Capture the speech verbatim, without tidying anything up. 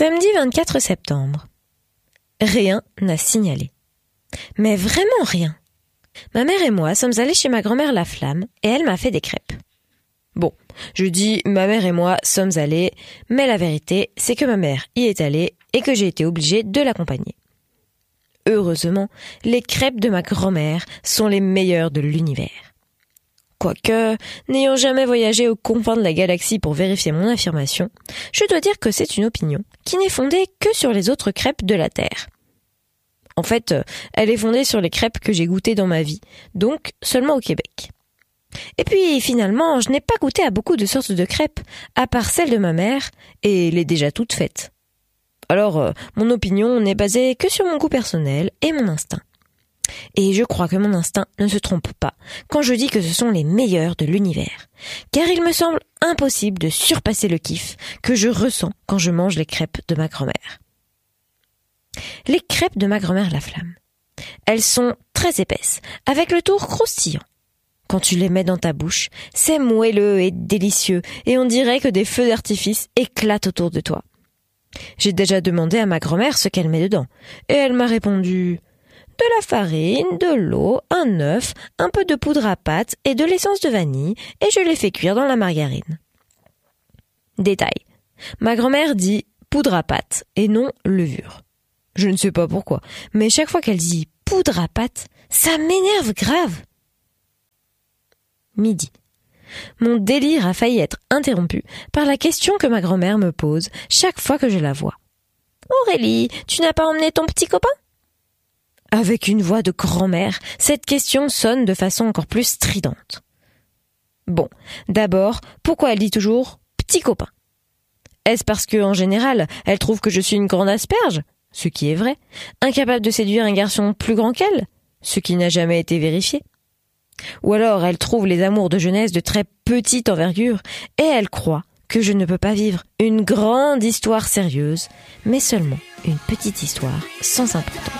Samedi vingt-quatre septembre. Rien n'a signalé. Mais vraiment rien. Ma mère et moi sommes allés chez ma grand-mère La Flamme et elle m'a fait des crêpes. Bon, je dis ma mère et moi sommes allés, mais la vérité, c'est que ma mère y est allée et que j'ai été obligée de l'accompagner. Heureusement, les crêpes de ma grand-mère sont les meilleures de l'univers. Quoique, n'ayant jamais voyagé aux confins de la galaxie pour vérifier mon affirmation, je dois dire que c'est une opinion qui n'est fondée que sur les autres crêpes de la Terre. En fait, elle est fondée sur les crêpes que j'ai goûtées dans ma vie, donc seulement au Québec. Et puis, finalement, je n'ai pas goûté à beaucoup de sortes de crêpes, à part celles de ma mère, et les déjà toutes faites. Alors, euh, mon opinion n'est basée que sur mon goût personnel et mon instinct. Et je crois que mon instinct ne se trompe pas quand je dis que ce sont les meilleurs de l'univers, car il me semble impossible de surpasser le kiff que je ressens quand je mange les crêpes de ma grand-mère. Les crêpes de ma grand-mère La Flamme. Elles sont très épaisses, avec le tour croustillant. Quand tu les mets dans ta bouche, c'est moelleux et délicieux, et on dirait que des feux d'artifice éclatent autour de toi. J'ai déjà demandé à ma grand-mère ce qu'elle met dedans, et elle m'a répondu « de la farine, de l'eau, un œuf, un peu de poudre à pâte et de l'essence de vanille, et je les fais cuire dans la margarine. » Détail. Ma grand-mère dit poudre à pâte et non levure. Je ne sais pas pourquoi, mais chaque fois qu'elle dit poudre à pâte, ça m'énerve grave. Midi. Mon délire a failli être interrompu par la question que ma grand-mère me pose chaque fois que je la vois. « Aurélie, tu n'as pas emmené ton petit copain ?» Avec une voix de grand-mère, cette question sonne de façon encore plus stridente. Bon, d'abord, pourquoi elle dit toujours « petit copain » ? Est-ce parce que, en général, elle trouve que je suis une grande asperge ? Ce qui est vrai. Incapable de séduire un garçon plus grand qu'elle ? Ce qui n'a jamais été vérifié. Ou alors elle trouve les amours de jeunesse de très petite envergure et elle croit que je ne peux pas vivre une grande histoire sérieuse, mais seulement une petite histoire sans importance.